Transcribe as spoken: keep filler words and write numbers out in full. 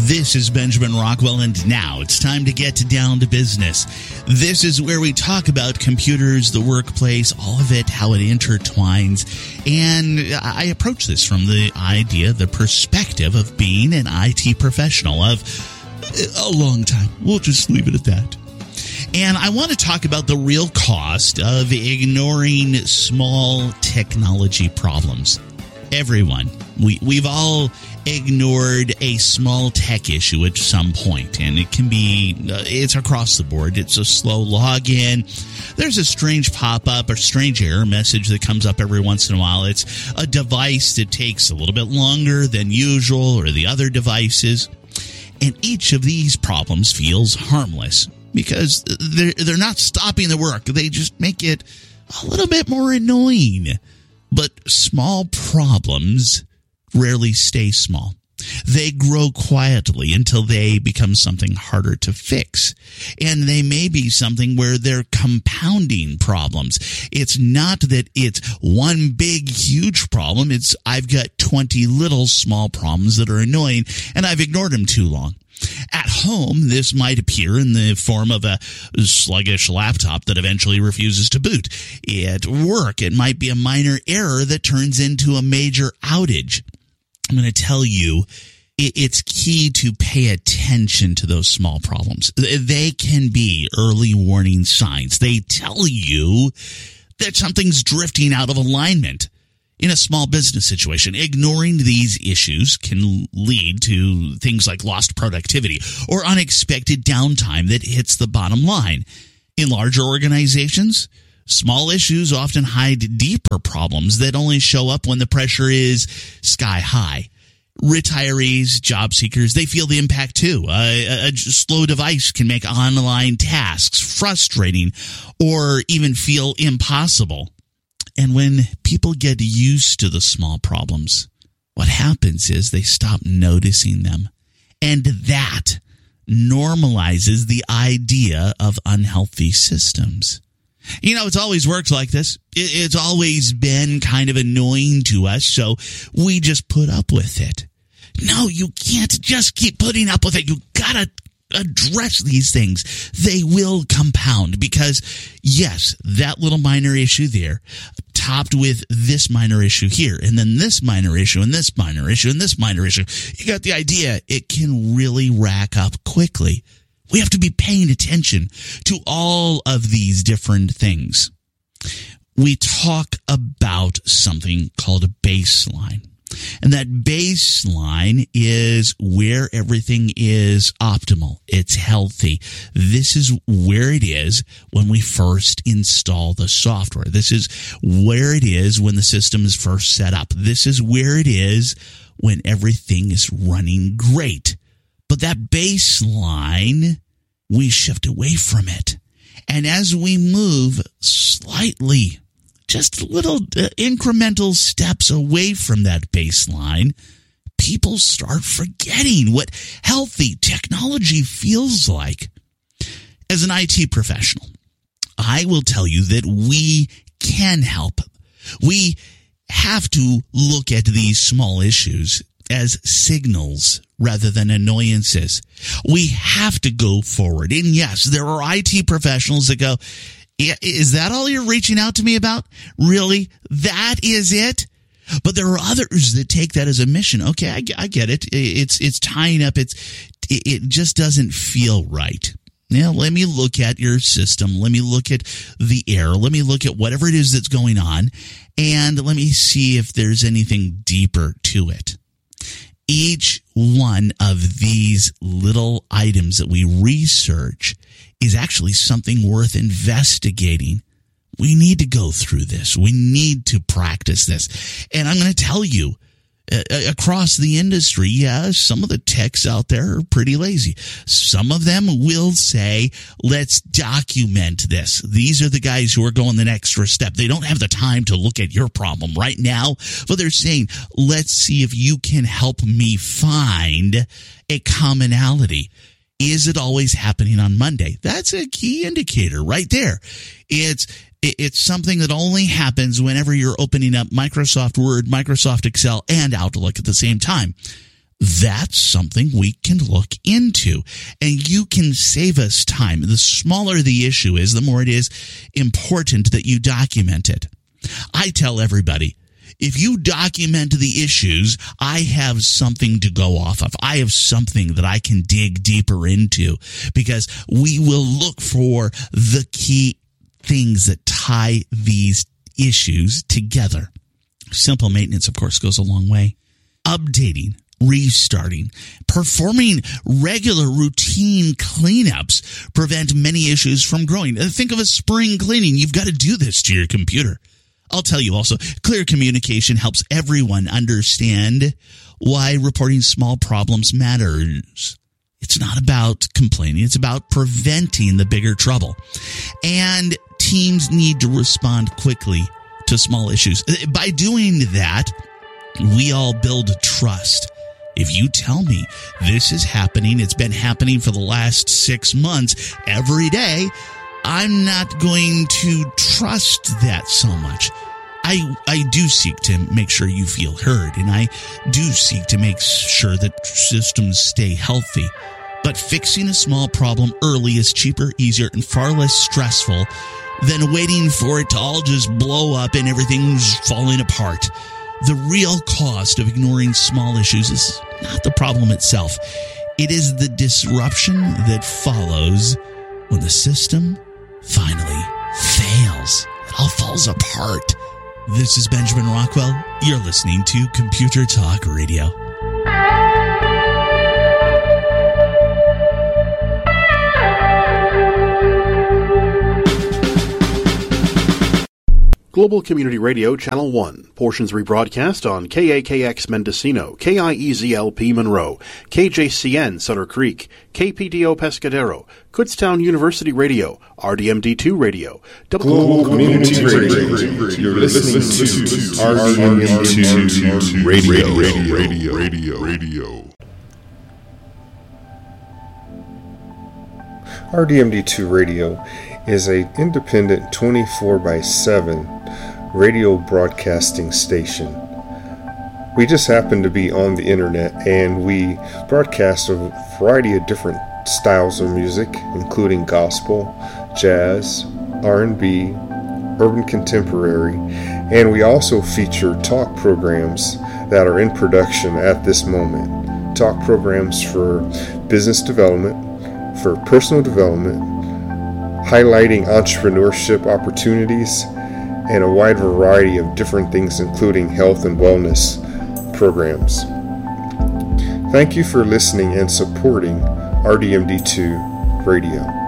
This is Benjamin Rockwell, and now it's time to get down to business. This is where we talk about computers, the workplace, all of it, how it intertwines, and I approach this from the idea, the perspective of being an I T professional of a long time. We'll just leave it at that. And I want to talk about the real cost of ignoring small technology problems. Everyone, we, we've all ignored a small tech issue at some point, and it can be, uh, it's across the board. It's a slow login. There's a strange pop-up or strange error message that comes up every once in a while. It's a device that takes a little bit longer than usual or the other devices. And each of these problems feels harmless because they're, they're not stopping the work. They just make it a little bit more annoying. But small problems rarely stay small. They grow quietly until they become something harder to fix. And they may be something where they're compounding problems. It's not that it's one big, huge problem. It's I've got twenty little small problems that are annoying, and I've ignored them too long. At home, this might appear in the form of a sluggish laptop that eventually refuses to boot. At work, it might be a minor error that turns into a major outage. I'm going to tell you, it's key to pay attention to those small problems. They can be early warning signs. They tell you that something's drifting out of alignment. In a small business situation, ignoring these issues can lead to things like lost productivity or unexpected downtime that hits the bottom line. In larger organizations, small issues often hide deeper problems that only show up when the pressure is sky high. Retirees, job seekers, they feel the impact too. A, a, a slow device can make online tasks frustrating or even feel impossible. And when people get used to the small problems, what happens is they stop noticing them. And that normalizes the idea of unhealthy systems. You know, it's always worked like this. It's always been kind of annoying to us, so we just put up with it. No, you can't just keep putting up with it. You gotta address these things. They will compound because, yes, that little minor issue there topped with this minor issue here, and then this minor issue, and this minor issue, and this minor issue. You got the idea. It can really rack up quickly. We have to be paying attention to all of these different things. We talk about something called a baseline. And that baseline is where everything is optimal. It's healthy. This is where it is when we first install the software. This is where it is when the system is first set up. This is where it is when everything is running great. But that baseline, we shift away from it. And as we move slightly, just little uh, incremental steps away from that baseline, people start forgetting what healthy technology feels like. As an I T professional, I will tell you that we can help. We have to look at these small issues as signals rather than annoyances. We have to go forward. And yes, there are I T professionals that go, is that all you're reaching out to me about? Really? That is it? But there are others that take that as a mission. Okay, I, I get it. It's it's tying up. It's it just doesn't feel right. Now, let me look at your system. Let me look at the error. Let me look at whatever it is that's going on, and let me see if there's anything deeper to it. Each one of these little items that we research is actually something worth investigating. We need to go through this. We need to practice this. And I'm going to tell you, uh, across the industry, yeah, some of the techs out there are pretty lazy. Some of them will say, let's document this. These are the guys who are going the extra step. They don't have the time to look at your problem right now, but they're saying, let's see if you can help me find a commonality. Is it always happening on Monday? That's a key indicator right there. It's it's something that only happens whenever you're opening up Microsoft Word, Microsoft Excel, and Outlook at the same time. that's something we can look into, and you can save us time. The smaller the issue is, the more it is important that you document it. I tell everybody, if you document the issues, I have something to go off of. I have something that I can dig deeper into, because we will look for the key things that tie these issues together. Simple maintenance, of course, goes a long way. Updating, restarting, performing regular routine cleanups prevent many issues from growing. Think of a spring cleaning. You've got to do this to your computer. I'll tell you also, clear communication helps everyone understand why reporting small problems matters. It's not about complaining. It's about preventing the bigger trouble. And teams need to respond quickly to small issues. By doing that, we all build trust. If you tell me this is happening, it's been happening for the last six months every day, I'm not going to trust that so much. I I do seek to make sure you feel heard, and I do seek to make sure that systems stay healthy. But fixing a small problem early is cheaper, easier, and far less stressful than waiting for it to all just blow up and everything's falling apart. The real cost of ignoring small issues is not the problem itself. It is the disruption that follows when the system finally fails. It all falls apart. This is Benjamin Rockwell. You're listening to Computer Talk Radio. Global Community Radio, Channel one. Portions rebroadcast on K A K X Mendocino, K I E Z L P Monroe, K J C N Sutter Creek, K P D O Pescadero, Kutztown University Radio, R D M D two Radio, Global Community Radio. You're listening to R D M D two Radio, Radio, Radio, Radio. R D M D two Radio is an independent twenty-four by seven radio broadcasting station. We just happen to be on the internet, and we broadcast a variety of different styles of music, including gospel, jazz, R and B, urban contemporary, and we also feature talk programs that are in production at this moment. Talk programs for business development, for personal development, highlighting entrepreneurship opportunities, and a wide variety of different things, including health and wellness programs. Thank you for listening and supporting R D M D two Radio.